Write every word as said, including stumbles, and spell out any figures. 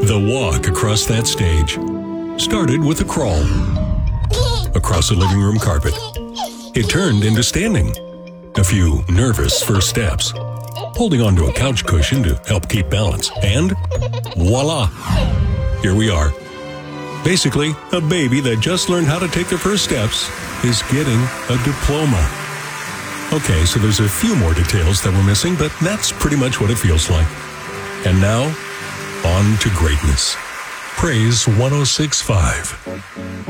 The walk across that stage started with a crawl across the living room carpet. It turned into standing. A few nervous first steps, holding onto a couch cushion to help keep balance, and voila! Here we are. Basically, a baby that just learned how to take their first steps is getting a diploma. Okay, so there's a few more details that we're missing, but that's pretty much what it feels like. And now, on to greatness. Praise one oh six point five.